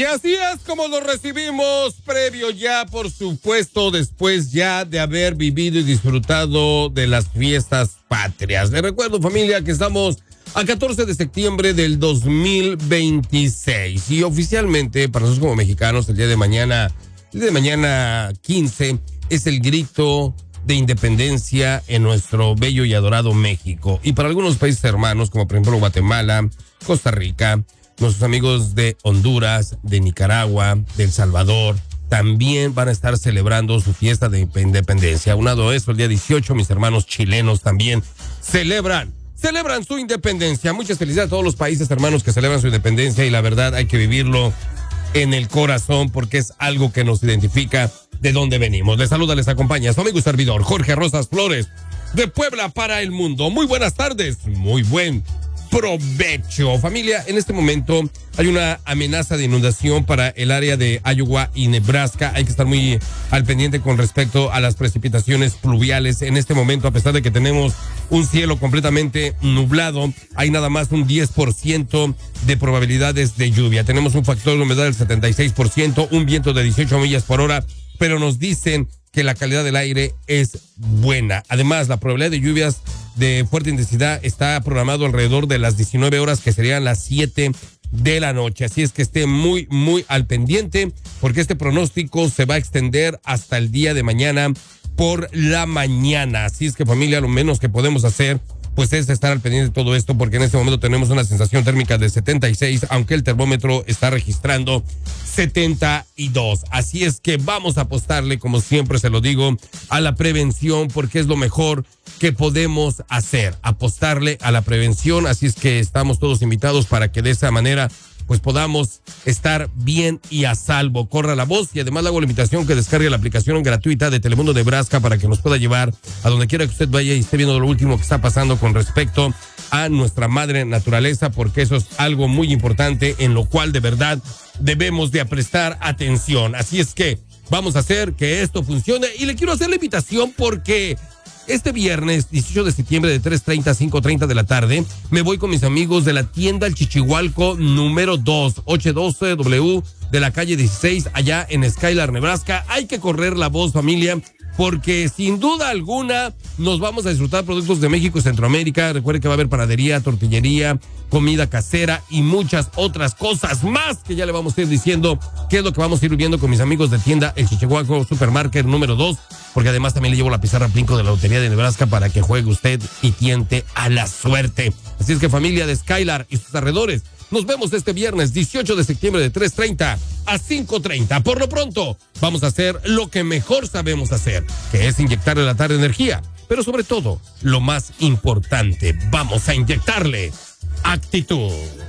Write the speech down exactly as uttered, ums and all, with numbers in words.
así es como lo recibimos, previo ya, por supuesto, después ya de haber vivido y disfrutado de las fiestas patrias. Les recuerdo, familia, que estamos a catorce de septiembre del dos mil veintiséis y oficialmente, para nosotros como mexicanos, el día de mañana, el día de mañana quince, es el grito de independencia en nuestro bello y adorado México. Y para algunos países hermanos, como por ejemplo Guatemala, Costa Rica, nuestros amigos de Honduras, de Nicaragua, de El Salvador, también van a estar celebrando su fiesta de independencia. Aunado a eso, el día dieciocho, mis hermanos chilenos también celebran, celebran su independencia. Muchas felicidades a todos los países hermanos que celebran su independencia, y la verdad hay que vivirlo en el corazón porque es algo que nos identifica de dónde venimos. Les saluda, les acompaña su amigo y servidor Jorge Rosas Flores, de Puebla para el mundo. Muy buenas tardes, muy buen provecho. Familia, en este momento hay una amenaza de inundación para el área de Iowa y Nebraska. Hay que estar muy al pendiente con respecto a las precipitaciones pluviales. En este momento, a pesar de que tenemos un cielo completamente nublado, hay nada más un diez por ciento de probabilidades de lluvia. Tenemos un factor de humedad del setenta y seis por ciento, un viento de dieciocho millas por hora, pero nos dicen que la calidad del aire es buena. Además, la probabilidad de lluvias de fuerte intensidad está programado alrededor de las diecinueve horas, que serían las siete de la noche. Así es que esté muy, muy al pendiente, porque este pronóstico se va a extender hasta el día de mañana por la mañana. Así es que, familia, lo menos que podemos hacer pues es estar al pendiente de todo esto, porque en este momento tenemos una sensación térmica de setenta y seis, aunque el termómetro está registrando setenta y dos. Así es que vamos a apostarle, como siempre se lo digo, a la prevención, porque es lo mejor que podemos hacer, apostarle a la prevención. Así es que estamos todos invitados para que de esa manera pues podamos estar bien y a salvo. Corra la voz, y además le hago la invitación que descargue la aplicación gratuita de Telemundo Nebraska para que nos pueda llevar a donde quiera que usted vaya y esté viendo lo último que está pasando con respecto a nuestra madre naturaleza, porque eso es algo muy importante en lo cual de verdad debemos de prestar atención. Así es que vamos a hacer que esto funcione, y le quiero hacer la invitación porque este viernes dieciocho de septiembre de tres treinta a cinco treinta de la tarde me voy con mis amigos de la tienda El Chichihualco número dos, ochocientos doce W de la calle dieciséis, allá en Skylar, Nebraska. Hay que correr la voz, familia, porque sin duda alguna nos vamos a disfrutar productos de México y Centroamérica. Recuerde que va a haber panadería, tortillería, comida casera y muchas otras cosas más que ya le vamos a ir diciendo qué es lo que vamos a ir viendo con mis amigos de tienda El Chichihualco Supermarket número dos, porque además también le llevo la pizarra Plinko de la Lotería de Nebraska para que juegue usted y tiente a la suerte. Así es que, familia de Skylar y sus alrededores, nos vemos este viernes dieciocho de septiembre de tres treinta a cinco treinta. Por lo pronto, vamos a hacer lo que mejor sabemos hacer, que es inyectarle a la tarde energía. Pero sobre todo, lo más importante, vamos a inyectarle actitud.